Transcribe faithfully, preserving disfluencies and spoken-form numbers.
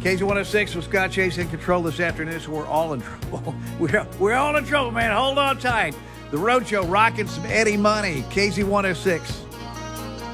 K Z one oh six with Scott Chase in control this afternoon, so we're all in trouble. We're, we're all in trouble, man. Hold on tight. The Road Show rocking some Eddie Money. K Z one oh six.